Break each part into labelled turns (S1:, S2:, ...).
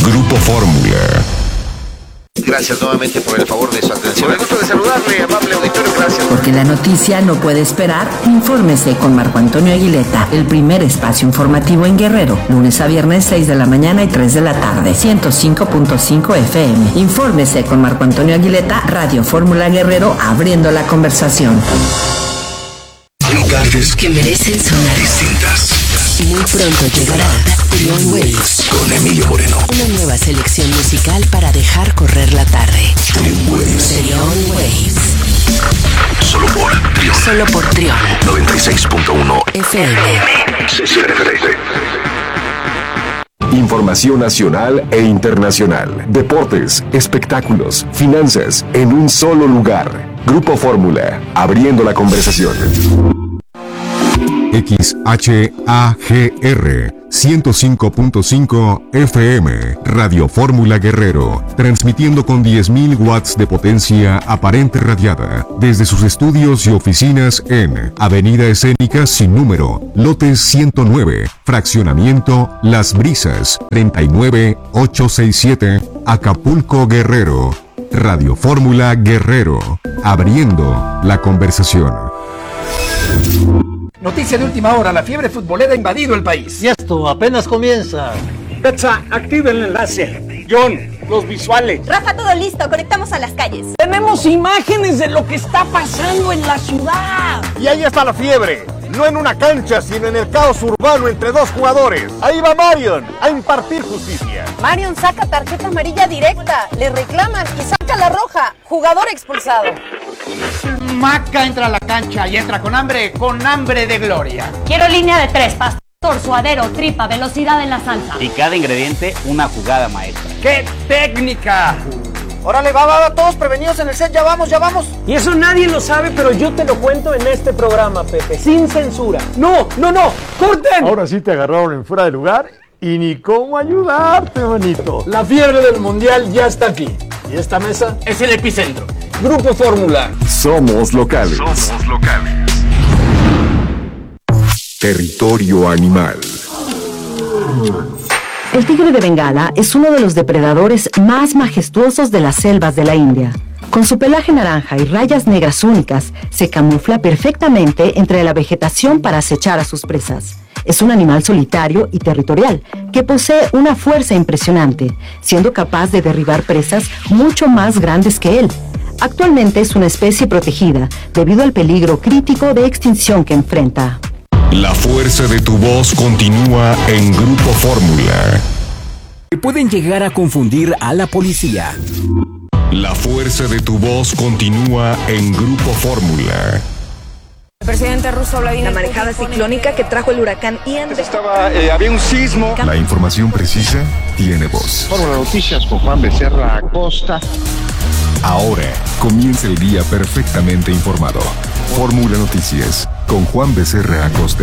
S1: Grupo Fórmula.
S2: Gracias nuevamente por el favor de su atención. El gusto de saludarle, amable auditorio, gracias.
S3: Porque la noticia no puede esperar, infórmese con Marco Antonio Aguileta, el primer espacio informativo en Guerrero, lunes a viernes 6 de la mañana y 3 de la tarde, 105.5 FM. Infórmese con Marco Antonio Aguileta, Radio Fórmula Guerrero, abriendo la conversación.
S1: Lugares
S4: que merecen sonar
S1: distintas.
S4: Muy pronto llegará Trion Waves
S1: Con Emilio Moreno.
S4: Una nueva selección musical para dejar correr la tarde.
S1: Trion Waves.
S4: Trion Waves.
S1: Solo por Trion. 96.1
S4: FM.
S5: Información nacional e internacional. Deportes, espectáculos, finanzas, en un solo lugar. Grupo Fórmula, abriendo la conversación.
S6: XHAGR 105.5 FM, Radio Fórmula Guerrero, transmitiendo con 10.000 watts de potencia aparente radiada desde sus estudios y oficinas en Avenida Escénica sin número, lote 109, fraccionamiento Las Brisas, 39867, Acapulco, Guerrero. Radio Fórmula Guerrero, abriendo la conversación.
S7: Noticia de última hora, la fiebre futbolera ha invadido el país.
S8: Y esto apenas comienza.
S9: Petsa, activa el enlace. John, los visuales.
S10: Rafa, todo listo, conectamos a las calles.
S11: Tenemos imágenes de lo que está pasando en la ciudad.
S12: Y ahí está la fiebre, no en una cancha, sino en el caos urbano entre dos jugadores. Ahí va Marion a impartir justicia.
S10: Marion saca tarjeta amarilla directa, le reclaman y saca la roja. Jugador expulsado.
S7: Maca entra a la cancha y entra con hambre de gloria.
S13: Quiero línea de 3, pastor, suadero, tripa, velocidad en la salsa.
S14: Y cada ingrediente una jugada maestra.
S7: ¡Qué técnica! Órale, va, todos prevenidos en el set, ya vamos.
S11: Y eso nadie lo sabe, pero yo te lo cuento en este programa, Pepe, sin censura. ¡No! ¡Corten!
S12: Ahora sí te agarraron en fuera de lugar y ni cómo ayudarte, manito.
S11: La fiebre del mundial ya está aquí. Y esta mesa
S7: es el epicentro.
S11: Grupo Fórmula.
S5: Somos locales. Territorio animal.
S3: El tigre de Bengala es uno de los depredadores más majestuosos de las selvas de la India. Con su pelaje naranja y rayas negras únicas, se camufla perfectamente entre la vegetación para acechar a sus presas. Es un animal solitario y territorial, que posee una fuerza impresionante, siendo capaz de derribar presas mucho más grandes que él. Actualmente es una especie protegida, debido al peligro crítico de extinción que enfrenta.
S1: La fuerza de tu voz continúa en Grupo Fórmula.
S15: Pueden llegar a confundir a la policía.
S1: La fuerza de tu voz continúa en Grupo Fórmula.
S10: El presidente ruso Vladimir Putin. La marejada ciclónica que trajo el huracán Ian.
S12: Había un sismo.
S5: La información precisa tiene voz.
S16: Fórmula Noticias con Juan Becerra Acosta.
S5: Ahora comienza el día perfectamente informado. Fórmula Noticias con Juan Becerra Acosta.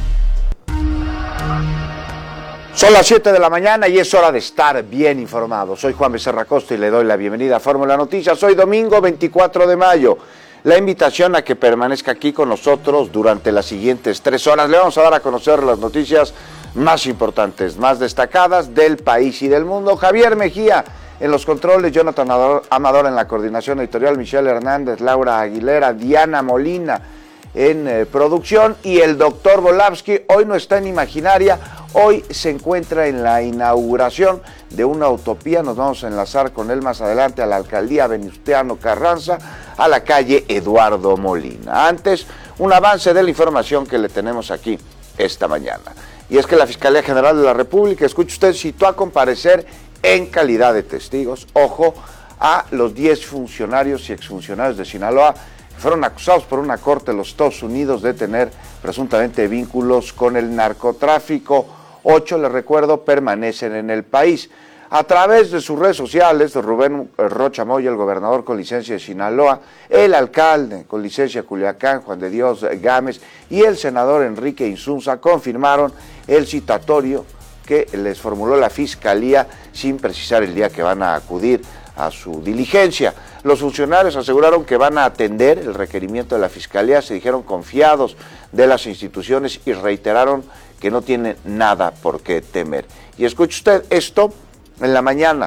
S2: Son las 7 de la mañana y es hora de estar bien informado. Soy Juan Becerra Acosta y le doy la bienvenida a Fórmula Noticias. Hoy domingo 24 de mayo. La invitación a que permanezca aquí con nosotros durante las siguientes 3 horas. Le vamos a dar a conocer las noticias más importantes, más destacadas del país y del mundo. Javier Mejía en los controles, Jonathan Amador en la coordinación editorial, Michelle Hernández, Laura Aguilera, Diana Molina en producción y el doctor Volavsky hoy no está en Imaginaria, hoy se encuentra en la inauguración de una utopía. Nos vamos a enlazar con él más adelante a la alcaldía Venustiano Carranza, a la calle Eduardo Molina. Antes, un avance de la información que le tenemos aquí esta mañana. Y es que la Fiscalía General de la República, escuche usted, citó a comparecer en calidad de testigos, ojo, a los 10 funcionarios y exfuncionarios de Sinaloa que fueron acusados por una corte de los Estados Unidos de tener presuntamente vínculos con el narcotráfico. 8, les recuerdo, permanecen en el país. A través de sus redes sociales, Rubén Rocha Moya, el gobernador con licencia de Sinaloa, el alcalde con licencia de Culiacán, Juan de Dios Gámez, y el senador Enrique Insunza confirmaron el citatorio que les formuló la Fiscalía sin precisar el día que van a acudir a su diligencia. Los funcionarios aseguraron que van a atender el requerimiento de la Fiscalía, se dijeron confiados de las instituciones y reiteraron que no tienen nada por qué temer. Y escuche usted, esto en la mañana,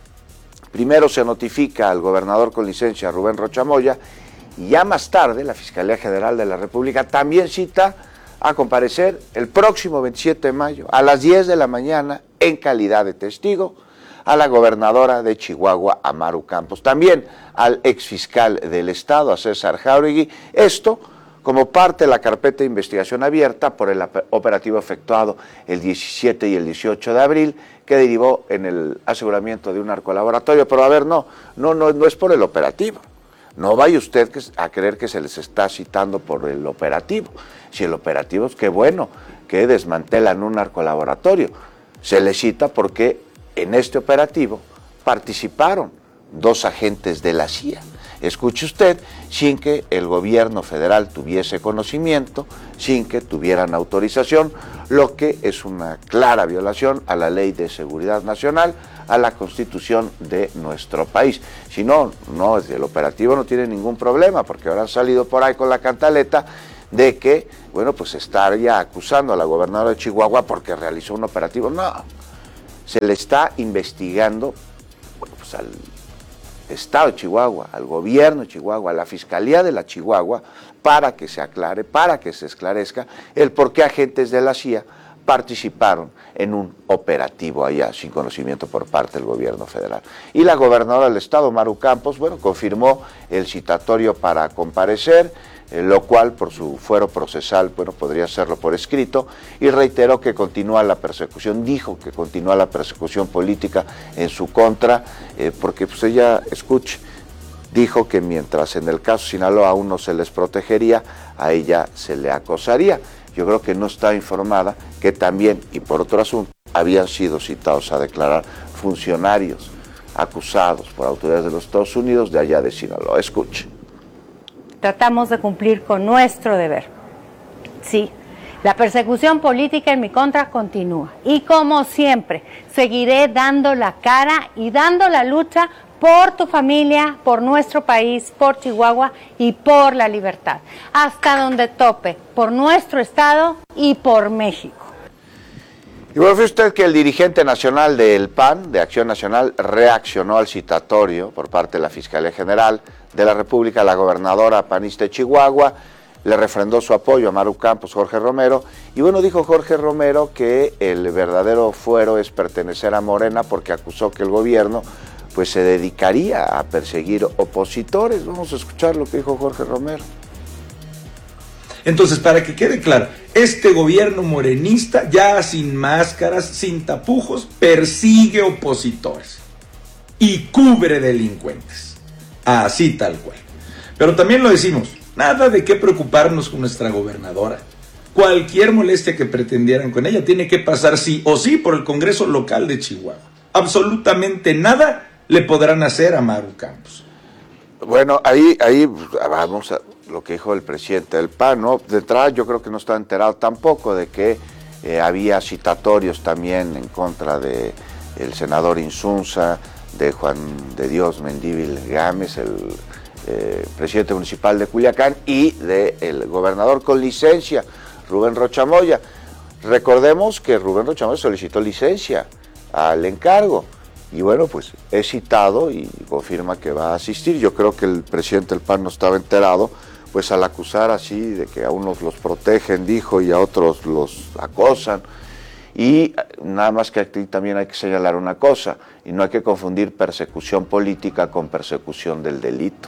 S2: primero se notifica al gobernador con licencia, Rubén Rocha Moya, y ya más tarde la Fiscalía General de la República también cita a comparecer el próximo 27 de mayo a las 10 de la mañana en calidad de testigo a la gobernadora de Chihuahua, Amaru Campos, también al exfiscal del Estado, a César Jáuregui, esto como parte de la carpeta de investigación abierta por el operativo efectuado el 17 y el 18 de abril, que derivó en el aseguramiento de un narcolaboratorio. Pero a ver, no es por el operativo. No vaya usted a creer que se les está citando por el operativo. Si el operativo es que bueno, que desmantelan un narcolaboratorio. Se les cita porque en este operativo participaron 2 agentes de la CIA. Escuche usted, sin que el gobierno federal tuviese conocimiento, sin que tuvieran autorización, lo que es una clara violación a la Ley de Seguridad Nacional, a la Constitución de nuestro país. Si no, el operativo no tiene ningún problema, porque ahora han salido por ahí con la cantaleta de que, bueno, pues estar ya acusando a la gobernadora de Chihuahua porque realizó un operativo. No, se le está investigando, bueno, pues al Estado de Chihuahua, al gobierno de Chihuahua, a la Fiscalía de la Chihuahua, para que se aclare, para que se esclarezca el por qué agentes de la CIA participaron en un operativo allá sin conocimiento por parte del gobierno federal. Y la gobernadora del Estado, Amaru Campos, bueno, confirmó el citatorio para comparecer, lo cual por su fuero procesal, bueno, podría hacerlo por escrito, y reiteró que continúa la persecución, dijo que continúa la persecución política en su contra, porque pues ella, escuche, dijo que mientras en el caso Sinaloa aún no se les protegería, a ella se le acosaría. Yo creo que no está informada que también, y por otro asunto, habían sido citados a declarar funcionarios acusados por autoridades de los Estados Unidos de allá de Sinaloa. Escuche.
S17: Tratamos de cumplir con nuestro deber. Sí, la persecución política en mi contra continúa. Y como siempre, seguiré dando la cara y dando la lucha por tu familia, por nuestro país, por Chihuahua y por la libertad. Hasta donde tope, por nuestro Estado y por México.
S2: Y bueno, fue usted que el dirigente nacional del PAN, de Acción Nacional, reaccionó al citatorio por parte de la Fiscalía General de la República, la gobernadora panista de Chihuahua, le refrendó su apoyo a Amaru Campos, Jorge Romero, y bueno, dijo Jorge Romero que el verdadero fuero es pertenecer a Morena porque acusó que el gobierno pues se dedicaría a perseguir opositores. Vamos a escuchar lo que dijo Jorge Romero.
S18: Entonces, para que quede claro, este gobierno morenista, ya sin máscaras, sin tapujos, persigue opositores y cubre delincuentes. Así tal cual. Pero también lo decimos, nada de qué preocuparnos con nuestra gobernadora. Cualquier molestia que pretendieran con ella tiene que pasar sí o sí por el Congreso local de Chihuahua. Absolutamente nada le podrán hacer a Amaru Campos.
S2: Bueno, ahí vamos a lo que dijo el presidente del PAN, ¿no? De entrada yo creo que no está enterado tampoco de que había citatorios también en contra de el senador Insunza, de Juan de Dios Mendívil Gámez, el presidente municipal de Culiacán, y del gobernador con licencia, Rubén Rocha Moya. Recordemos que Rubén Rocha Moya solicitó licencia al encargo. Y bueno, pues es citado y confirma que va a asistir. Yo creo que el presidente del PAN no estaba enterado, pues al acusar así de que a unos los protegen, dijo, y a otros los acosan. Y nada más que aquí también hay que señalar una cosa, y no hay que confundir persecución política con persecución del delito.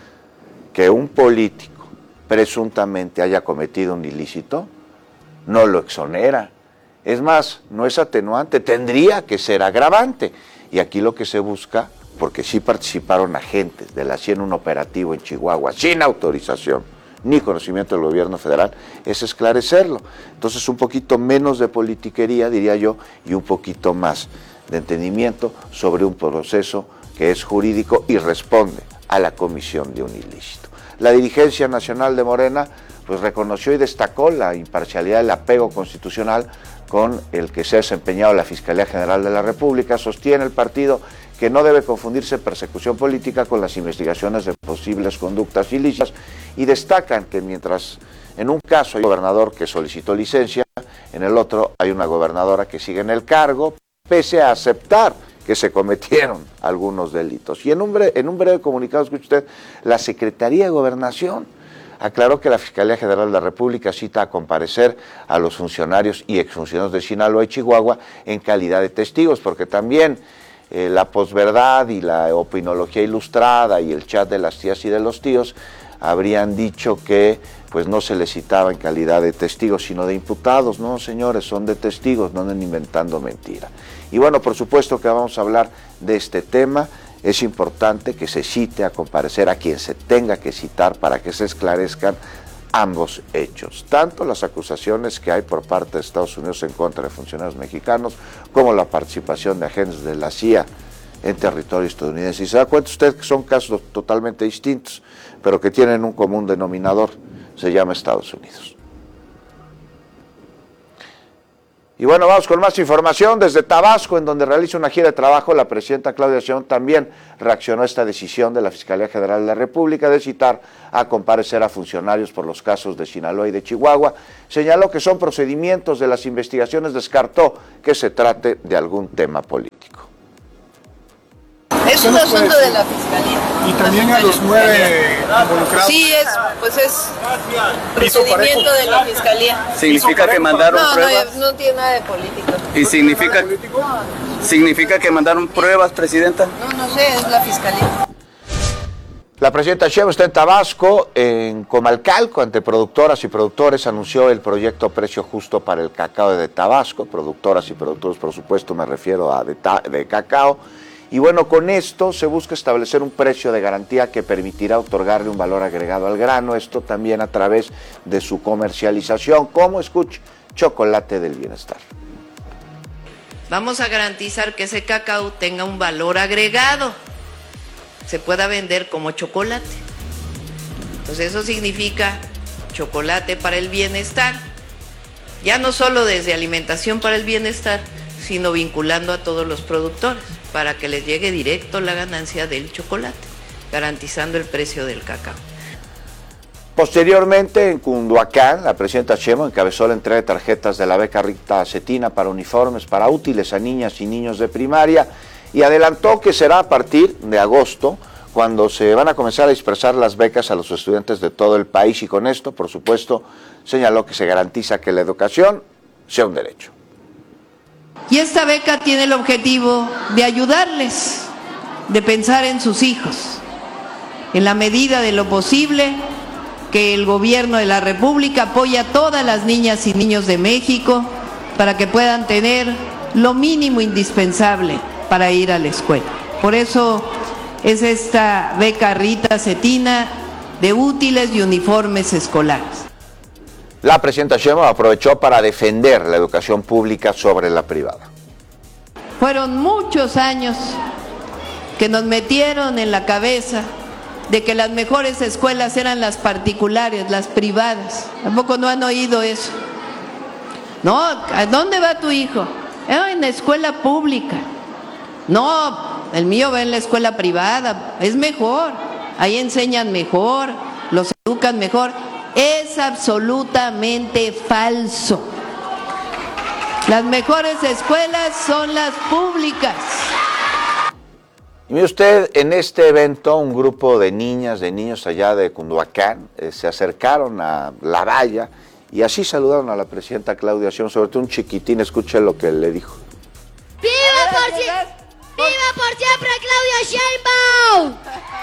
S2: Que un político presuntamente haya cometido un ilícito no lo exonera. Es más, no es atenuante, tendría que ser agravante. Y aquí lo que se busca, porque sí participaron agentes de la CIA en un operativo en Chihuahua, sin autorización ni conocimiento del gobierno federal, es esclarecerlo. Entonces un poquito menos de politiquería, diría yo, y un poquito más de entendimiento sobre un proceso que es jurídico y responde a la comisión de un ilícito. La dirigencia nacional de Morena pues reconoció y destacó la imparcialidad, el apego constitucional con el que se ha desempeñado la Fiscalía General de la República. Sostiene el partido que no debe confundirse persecución política con las investigaciones de posibles conductas ilícitas, y destacan que mientras en un caso hay un gobernador que solicitó licencia, en el otro hay una gobernadora que sigue en el cargo, pese a aceptar que se cometieron algunos delitos. Y en un breve comunicado, escuche usted, la Secretaría de Gobernación aclaró que la Fiscalía General de la República cita a comparecer a los funcionarios y exfuncionarios de Sinaloa y Chihuahua en calidad de testigos, porque también la posverdad y la opinología ilustrada y el chat de las tías y de los tíos habrían dicho que pues no se les citaba en calidad de testigos, sino de imputados. No, señores, son de testigos, no anden inventando mentira. Y bueno, por supuesto que vamos a hablar de este tema. Es importante que se cite a comparecer a quien se tenga que citar para que se esclarezcan ambos hechos, tanto las acusaciones que hay por parte de Estados Unidos en contra de funcionarios mexicanos, como la participación de agentes de la CIA en territorio estadounidense. Y se da cuenta usted que son casos totalmente distintos, pero que tienen un común denominador, se llama Estados Unidos. Y bueno, vamos con más información desde Tabasco, en donde realiza una gira de trabajo. La presidenta Claudia Sheinbaum también reaccionó a esta decisión de la Fiscalía General de la República de citar a comparecer a funcionarios por los casos de Sinaloa y de Chihuahua. Señaló que son procedimientos de las investigaciones, descartó que se trate de algún tema político.
S10: Es un asunto de la Fiscalía.
S19: Y también a los 9 involucrados.
S10: Sí, es procedimiento de la Fiscalía.
S14: ¿Significa que mandaron pruebas?
S10: No tiene nada de político.
S14: ¿Y significa que mandaron pruebas, presidenta?
S10: No sé, es la Fiscalía.
S2: La presidenta Sheinbaum está en Tabasco, en Comalcalco, ante productoras y productores, anunció el proyecto Precio Justo para el Cacao de Tabasco. Productoras y productores, por supuesto, me refiero a de cacao. Y bueno, con esto se busca establecer un precio de garantía que permitirá otorgarle un valor agregado al grano, esto también a través de su comercialización, como escuche, Chocolate del Bienestar.
S20: Vamos a garantizar que ese cacao tenga un valor agregado, se pueda vender como chocolate. Entonces eso significa chocolate para el bienestar, ya no solo desde alimentación para el bienestar, sino vinculando a todos los productores, para que les llegue directo la ganancia del chocolate, garantizando el precio del cacao.
S2: Posteriormente, en Cunduacán, la presidenta Sheinbaum encabezó la entrega de tarjetas de la beca Rita Cetina para uniformes para útiles a niñas y niños de primaria y adelantó que será a partir de agosto cuando se van a comenzar a dispersar las becas a los estudiantes de todo el país, y con esto, por supuesto, señaló que se garantiza que la educación sea un derecho.
S20: Y esta beca tiene el objetivo de ayudarles, de pensar en sus hijos, en la medida de lo posible que el gobierno de la República apoya a todas las niñas y niños de México para que puedan tener lo mínimo indispensable para ir a la escuela. Por eso es esta beca Rita Cetina de útiles y uniformes escolares.
S2: La presidenta Sheinbaum aprovechó para defender la educación pública sobre la privada.
S20: Fueron muchos años que nos metieron en la cabeza de que las mejores escuelas eran las particulares, las privadas. ¿Tampoco no han oído eso? No, ¿a dónde va tu hijo? En la escuela pública. No, el mío va en la escuela privada, es mejor, ahí enseñan mejor, los educan mejor. Es absolutamente falso. Las mejores escuelas son las públicas.
S2: Y mire usted, en este evento un grupo de niñas, de niños allá de Cunduacán se acercaron a la valla y así saludaron a la presidenta Claudia Sheinbaum, sobre todo un chiquitín, escuche lo que le dijo.
S21: ¡Viva por siempre Claudia Sheinbaum!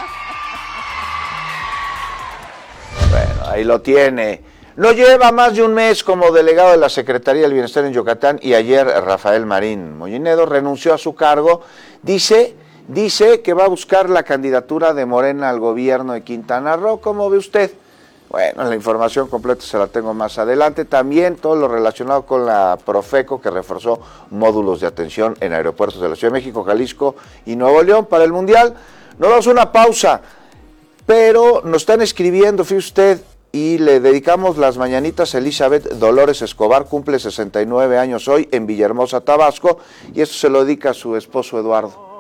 S2: Bueno, ahí lo tiene. No lleva más de un mes como delegado de la Secretaría del Bienestar en Yucatán y ayer Rafael Marín Mollinedo renunció a su cargo. Dice que va a buscar la candidatura de Morena al gobierno de Quintana Roo. ¿Cómo ve usted? Bueno, la información completa se la tengo más adelante. También todo lo relacionado con la Profeco, que reforzó módulos de atención en aeropuertos de la Ciudad de México, Jalisco y Nuevo León para el Mundial. Nos damos una pausa, pero nos están escribiendo, fíjese usted, y le dedicamos las mañanitas a Elizabeth Dolores Escobar, cumple 69 años hoy en Villahermosa, Tabasco, y esto se lo dedica a su esposo Eduardo.